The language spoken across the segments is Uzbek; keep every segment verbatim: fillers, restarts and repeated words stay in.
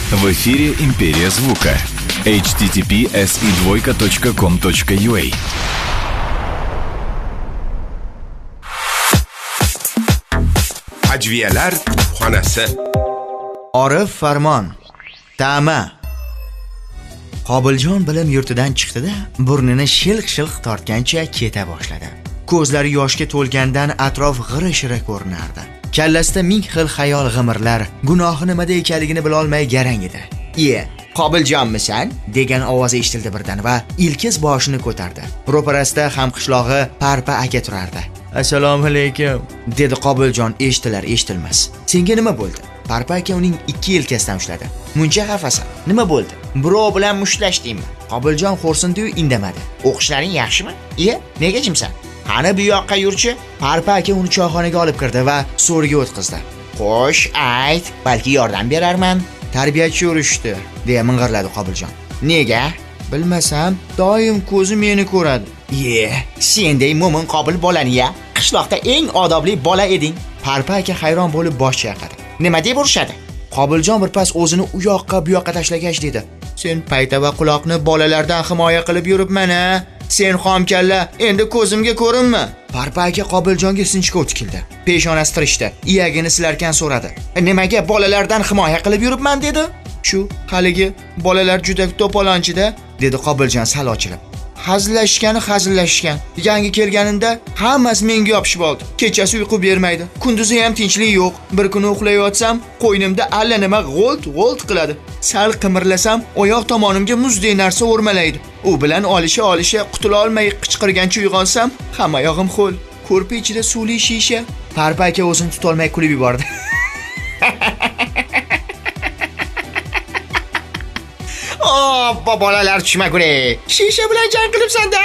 В эфире «Империя звука». эйч ти ти пи эс и двойка точка ком точка ю а. Ajviyalar xonasi. Orif Farmon. Ta'ma. Qobiljon bilim yurtidan chiqdi-da, burnini shilq-shilq tortgancha keta boshladi. Ko'zlari yoshga to'lgandan atrof g'ira-shira ko'rinardi. Kallasida ming xil xayol g'imirlar, gunohi nimada ekanligini bila olmay garang edi. "Iye, Qobiljonmisan?" degan ovoz eshitildi birdan va ilkiz boshini ko'tardi. Ro'parasida hamqishlog'i Parpa aka turardi. "Assalomu alaykum", dedi Qobiljon eshitilar eshitilmas. "Senga nima bo'ldi?" Parpa aka uning ikki yelkasidan ushladi. "Muncha xafasan. Nima bo'ldi? Birov bilan mushtashdingmi?" Qobiljon xo'rsindi-yu indamadi. "O'qishlaring yaxshimi?" "Iye, nega jimsan? Qani bu yoqqa yurchi?" Parpa aka uni choyxonaga olib kirdi va so'riga o'tkazdi. "Xo'sh, ayt, balki yordam berarman." "Tarbiyachi urishdi", deya ming'irladi Qobiljon. "Nega?" "Bilmasam, doim ko'zi meni ko'radi." "Ye, senday mo'min qobil bolani-ya. Qishloqda eng odobli bola eding." Parpa aka hayron bo'lib bosh chayqadi. "Nima deb urishadi?" Qobiljon birpas o'zini u yoqqa bu yoqqa tashlagach dedi. "Sen payta va quloqni bolalardan himoya qilib yuribman-a? Sen xomkalla, endi ko'zimga ko'rinma." Parpa aka Qobiljonga sinchkov tikildi. Peshonasi tirishdi. Iyagini silarkan so'radi. "Nimaga bolalardan himoya qilib yuribman dedi?" "Shu, haligi bolalar juda to'polonchida", dedi Qobiljon sal ochilib. "Hazillashgani hazillashgan. Yangi kelganimda hammasi menga yopishib oldi. Kechasi uyqu bermaydi. Kunduzi ham tinchlik yo'q. Bir kuni uxlayotsam, qo'ynimda alla nima g'olt-g'olt qiladi. Sal qimirlasam, oyoq tomonimga muzdek narsa o'rmalaydi. U bilan olisha-olisha qutula olmay qichqirgancha uyg'onsam, hamma yog'im ho'l. Ko'rpa ichida suvli shisha." Parpa aka o'zini tuta olmay kulib yubordi. "Oh, bolalar tushmagur-ey. Shisha bilan jang qilibsan-da."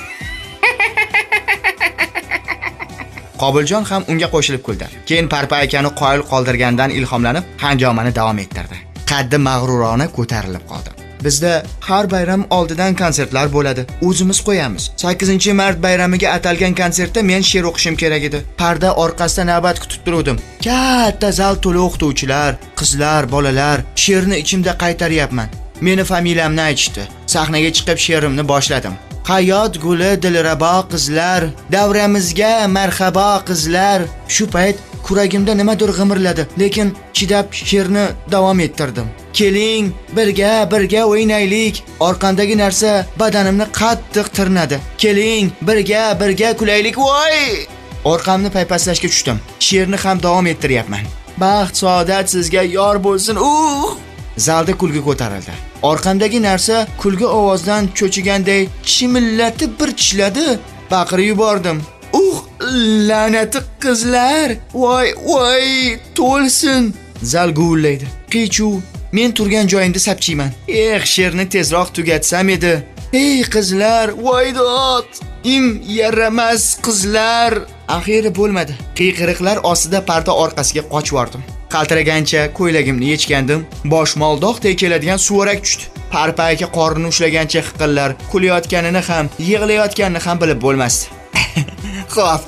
Qobiljon ham unga qo'shilib kuldi. Keyin Parpa akani qoyil qoldirgandan ilhomlanib, hanjomani davom ettirdi. Qaddi mag'rurona ko'tarilib qoldi. "Bizda har bayram oldidan konsertlar bo'ladi. O'zimiz qo'yamiz. sakkizinchi mart bayramiga atalgan konsertda men she'r o'qishim kerak edi. Parda orqasida navbat kutib turdim. Katta zal to'la o'qituvchilar, qizlar, bolalar, she'rni ichimda qaytaryapman. Meni familiyamni aytishdi. Sahnaga chiqib she'rimni boshladim. Hayot guli dilrabo qizlar, davramizga marhabo qizlar. Shu payt kuragimda nimadir g'imirladi, lekin chidab she'rni davom ettirdim. Keling, birga birga o'ynaylik. Orqandagi narsa badanimni qattiq tirnadi. Keling, birga birga kulaylik. Voy! Orqamni paypaslashga tushdim. She'rni ham davom ettiryapman. Baxt, saodat sizga yor bo'lsin. Uh! Zalda kulgi ko'tarildi. Orqamdagi narsa kulgi ovozdan cho'chiganday chimillatib bir tishladi. Baqirib yubordim. "Uh, la'nati qizlar! Voy, voy, to'lsin!" Zal guvullaydi. Qichuv, men turgan joyimda sapchiyman. Eh, she'rni tezroq tugatsam edi. "Ey qizlar, voydod! Im yaramas qizlar!" Axiri bo'lmadi. Qiyqiriqlar ostida parda orqasiga qochib bordim. Qaltiragancha ko'ylagimni yechgandim. Boshmoldaqday keladigan suvarak tushdi. Parpa aka qornini ushlagancha hiqillar, kulayotganini ham, yig'layotganini ham bilib bo'lmasdi. "Xo'p.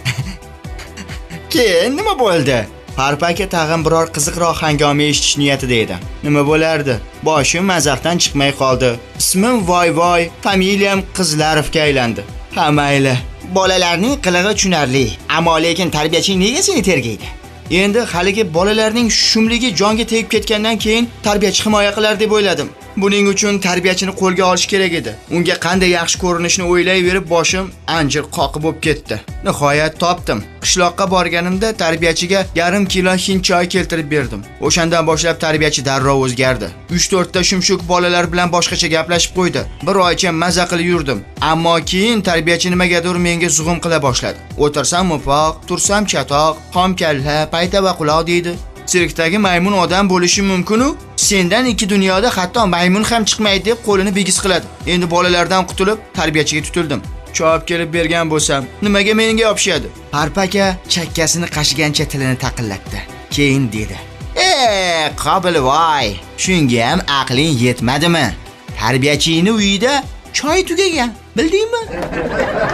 Keyin nima bo'ldi?" Parpa aka tag'in biror qiziqroq hangoma eshitish niyatida edi. "Nima bo'lardi? Boshim mazaqdan chiqmay qoldi. Ismim Voy-voy, familiyam Qizlarovga aylandi." "Ha, mayli. Bolalarning qilig'i tushunarli, ammo lekin tarbiyachi nega seni tergaydi?" Endi haligi bolalarning shumligi jonga tegib ketgandan keyin tarbiyachi himoya qilar deb o'yladim. Buning uchun tarbiyachini qo'lga olish kerak edi. Unga qanday yaxshi ko'rinishni o'ylayverib boshim anjir qoqib bo'lib ketdi. Nihoyat topdim. Qishloqqa borganimda tarbiyachiga yarim kilo hind choy keltirib berdim. O'shandan boshlab tarbiyachi darrov o'zgardi. uch to'rt ta shumshuk bolalar bilan boshqacha gaplashib qo'ydi. Bir oycha maza qilib yurdim. Ammo keyin tarbiyachi nimagadir menga zug'um qila boshladi. O'tirsam mufoq, tursam chatoq, xomkalla, payta va quloq deydi. Sirkdagi maymun odam bo'lishi mumkin-u, sendan ikki dunyoda hatto maymun ham chiqmaydi deb qo'lini bigiz qiladi. Endi bolalardan qutulib tarbiyachiga tutildim. Cho'p kelib bergan bo'lsam, nimaga menga yopishadi? Parpa aka chakkasini qashigancha tilini taqillatdi. Keyin dedi: "Ey, Qobilvoy, shunga ham aqling yetmadimi? Tarbiyachining uyida choy tugagan, bildingmi?"